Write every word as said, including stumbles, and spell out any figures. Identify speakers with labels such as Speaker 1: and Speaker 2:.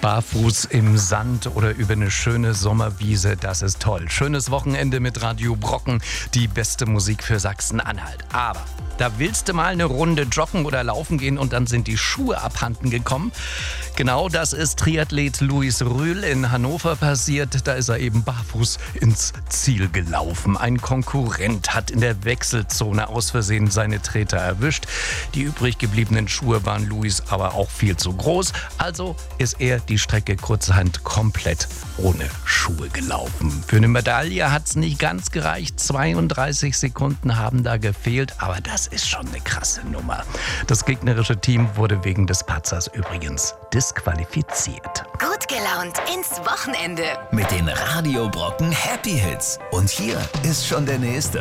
Speaker 1: Barfuß im Sand oder über eine schöne Sommerwiese, das ist toll. Schönes Wochenende mit Radio Brocken, die beste Musik für Sachsen-Anhalt. Aber da willst du mal eine Runde joggen oder laufen gehen und dann sind die Schuhe abhanden gekommen. Genau das ist Triathlet Luis Rühl in Hannover passiert. Da ist er eben barfuß ins Ziel gelaufen. Ein Konkurrent hat in der Wechselzone aus Versehen seine Treter erwischt. Die übrig gebliebenen Schuhe waren Luis aber auch viel zu groß. Also ist er die Strecke kurzerhand komplett ohne Schuhe gelaufen. Für eine Medaille hat es nicht ganz gereicht. zweiunddreißig Sekunden haben da gefehlt, aber das ist schon eine krasse Nummer. Das gegnerische Team wurde wegen des Patzers übrigens disqualifiziert.
Speaker 2: Gut gelaunt ins Wochenende.
Speaker 3: Mit den Radio Brocken Happy Hits. Und hier ist schon der nächste.